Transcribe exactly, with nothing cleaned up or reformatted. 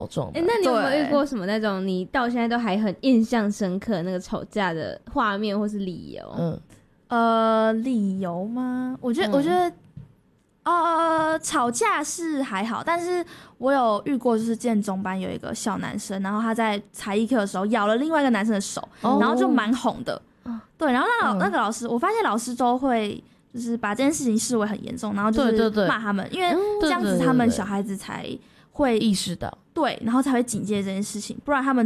重的。 哎、欸，那你有没有遇过什么那种你到现在都还很印象深刻那个吵架的画面或是理由？ 嗯，呃，理由吗？我觉得，嗯、我觉得，呃，吵架是还好，但是我有遇过，就是建中班有一个小男生，然后他在才艺课的时候咬了另外一个男生的手，哦、然后就蛮红的。对，然后那老、嗯、那个老师，我发现老师都会就是把这件事情视为很严重，然后就是骂他们，因为这样子他们小孩子才会意识到， 对，然后才会警戒这件事情，不然他们